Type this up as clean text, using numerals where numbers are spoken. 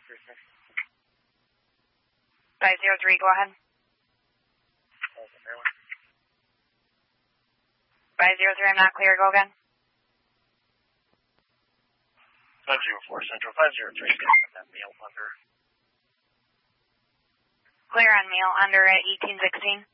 503, go ahead. 503, I'm not clear, go again. 504 Central, 503, that meal under. Clear on meal under at 1816.